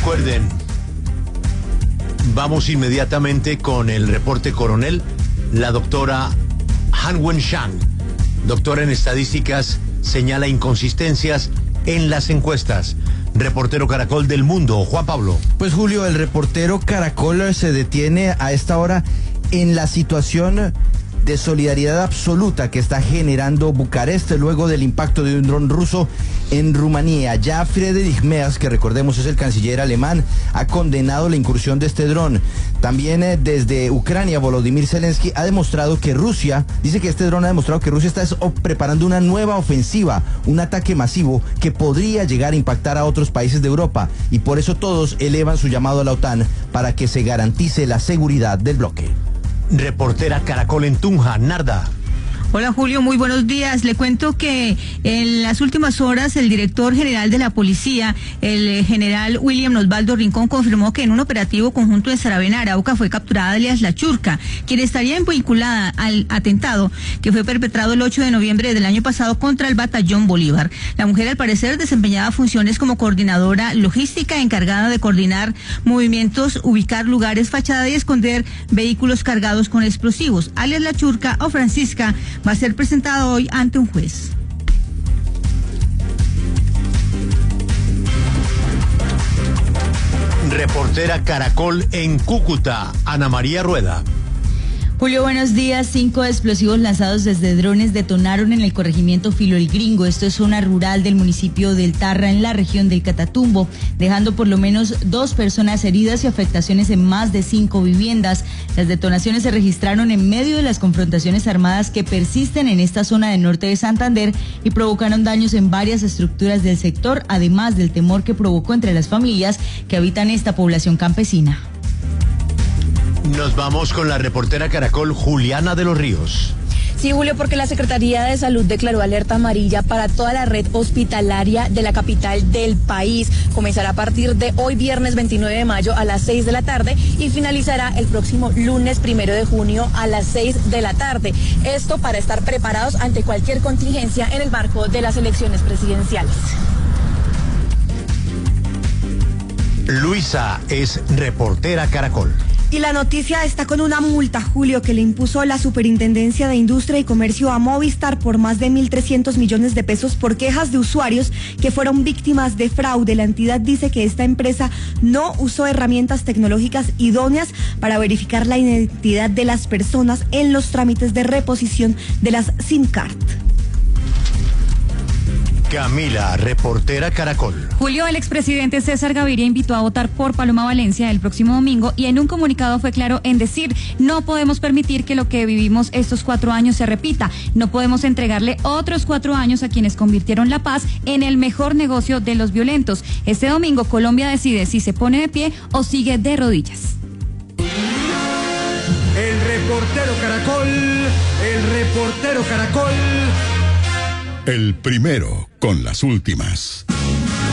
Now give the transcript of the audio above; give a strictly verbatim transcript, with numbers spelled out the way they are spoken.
Recuerden, vamos inmediatamente con el reporte coronel. La doctora Han Wen-Shan, doctora en estadísticas, señala inconsistencias en las encuestas. Reportero Caracol del Mundo, Juan Pablo. Pues Julio, el reportero Caracol se detiene a esta hora en la situación de solidaridad absoluta que está generando Bucarest luego del impacto de un dron ruso en Rumanía. Ya Friedrich Merz, que recordemos es el canciller alemán, ha condenado la incursión de este dron. También eh, desde Ucrania, Volodymyr Zelensky ha demostrado que Rusia, dice que este dron ha demostrado que Rusia está preparando una nueva ofensiva, un ataque masivo que podría llegar a impactar a otros países de Europa, y por eso todos elevan su llamado a la OTAN para que se garantice la seguridad del bloque. Reportera Caracol en Tunja, Narda. Hola Julio, muy buenos días. Le cuento que en las últimas horas el director general de la policía, el general William Osvaldo Rincón, confirmó que en un operativo conjunto en Saravena, Arauca, fue capturada alias La Churca, quien estaría vinculada al atentado que fue perpetrado el ocho de noviembre del año pasado contra el batallón Bolívar. La mujer al parecer desempeñaba funciones como coordinadora logística encargada de coordinar movimientos, ubicar lugares, fachada y esconder vehículos cargados con explosivos. Alias La Churca o Francisca va a ser presentado hoy ante un juez. Reportera Caracol en Cúcuta, Ana María Rueda. Julio, buenos días. Cinco explosivos lanzados desde drones detonaron en el corregimiento Filo el Gringo. Esto es zona rural del municipio del Tarra, en la región del Catatumbo, dejando por lo menos dos personas heridas y afectaciones en más de cinco viviendas. Las detonaciones se registraron en medio de las confrontaciones armadas que persisten en esta zona del norte de Santander y provocaron daños en varias estructuras del sector, además del temor que provocó entre las familias que habitan esta población campesina. Nos vamos con la reportera Caracol, Juliana de los Ríos. Sí, Julio, porque la Secretaría de Salud declaró alerta amarilla para toda la red hospitalaria de la capital del país. Comenzará a partir de hoy, viernes veintinueve de mayo, a las seis de la tarde y finalizará el próximo lunes primero de junio a las seis de la tarde. Esto para estar preparados ante cualquier contingencia en el marco de las elecciones presidenciales. Luisa es reportera Caracol. Y la noticia está con una multa, Julio, que le impuso la Superintendencia de Industria y Comercio a Movistar por más de mil trescientos millones de pesos por quejas de usuarios que fueron víctimas de fraude. La entidad dice que esta empresa no usó herramientas tecnológicas idóneas para verificar la identidad de las personas en los trámites de reposición de las SIM card. Camila, reportera Caracol. Julio, el expresidente César Gaviria invitó a votar por Paloma Valencia el próximo domingo y en un comunicado fue claro en decir: no podemos permitir que lo que vivimos estos cuatro años se repita. No podemos entregarle otros cuatro años a quienes convirtieron la paz en el mejor negocio de los violentos. Este domingo Colombia decide si se pone de pie o sigue de rodillas. El reportero Caracol, el reportero Caracol. El primero con las últimas.